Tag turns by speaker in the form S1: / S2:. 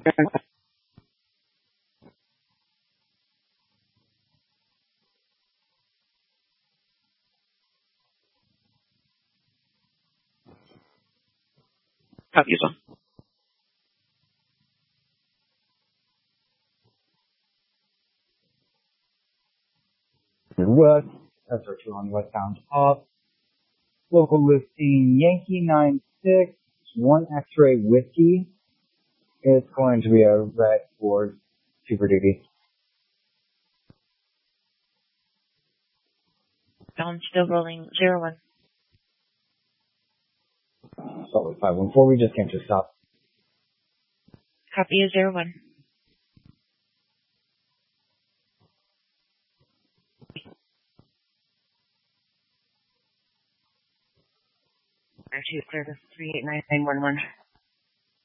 S1: Copy as well.
S2: West, SR2 on westbound off. Local listing Yankee 96, 1 X-ray whiskey. It's going to be a red for Super Duty.
S3: Down, still rolling, 01.
S2: Solid 514, we just came to stop.
S3: Copy 01. Actually, clear this 389911.